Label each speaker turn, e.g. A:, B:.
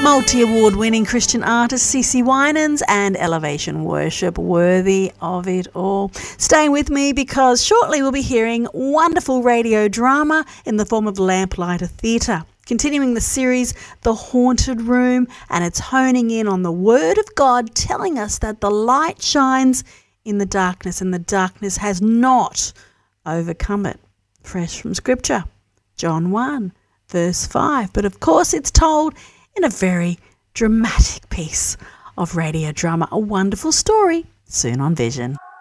A: Multi-award winning Christian artist CeCe Winans and Elevation Worship, worthy of it all. Stay with me because shortly we'll be hearing wonderful radio drama in the form of Lamplighter Theatre. Continuing the series, The Haunted Room, and it's honing in on the Word of God telling us that the light shines in the darkness and the darkness has not overcome it. Fresh from Scripture, John 1, verse 5. But of course it's told in a very dramatic piece of radio drama. A wonderful story, soon on Vision.